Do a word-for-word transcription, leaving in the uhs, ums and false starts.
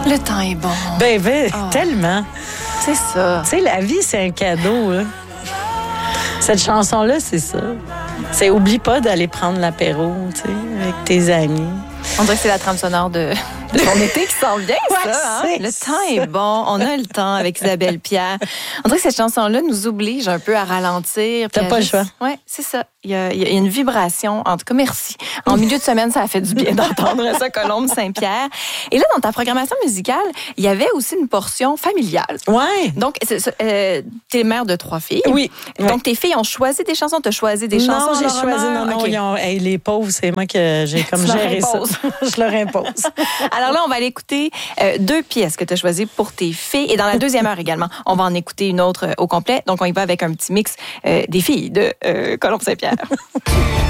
Le temps est bon. Ben, ben Ah. tellement. C'est ça. Tu sais, la vie, c'est un cadeau. Là. Cette chanson-là, c'est ça. C'est oublie pas d'aller prendre l'apéro, tu sais, avec tes amis. On dirait que c'est la trame sonore de, de ton été qui s'en vient, Ouais, ça. Hein? c'est Le ça. temps est bon. On a le temps avec Isabelle Pierre. On dirait que cette chanson-là nous oblige un peu à ralentir. T'as puis à pas le juste- choix. Ouais, c'est ça. Il y, a, il y a une vibration. En tout cas, merci. En milieu de semaine, ça a fait du bien d'entendre ça, Colombe Saint-Pierre. Et là, dans ta programmation musicale, il y avait aussi une portion familiale. Ouais. Donc, c'est- c'est- euh, t'es mère de trois filles. Oui. Donc, tes filles ont choisi des chansons. T'as choisi des chansons. Non, j'ai en leur choisi. honneur? Non, non, OK. ils ont- hey, les pauvres, c'est moi que j'ai comme Tu leur géré ça. imposes. Je leur impose. Alors là, on va aller écouter euh, deux pièces que tu as choisies pour tes filles. Et dans la deuxième heure également, on va en écouter une autre euh, au complet. Donc, on y va avec un petit mix euh, des filles de euh, Colombe Saint-Pierre.